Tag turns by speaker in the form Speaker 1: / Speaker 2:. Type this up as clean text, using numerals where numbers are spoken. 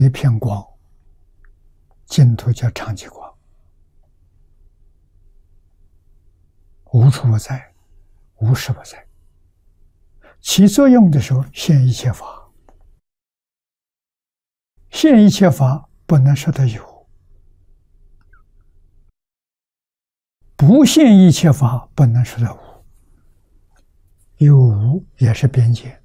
Speaker 1: 一片光，净土叫常寂光，无处不在，无时不在。起作用的时候现一切法，现一切法不能说它有，不现一切法不能说它无，有无也是边界。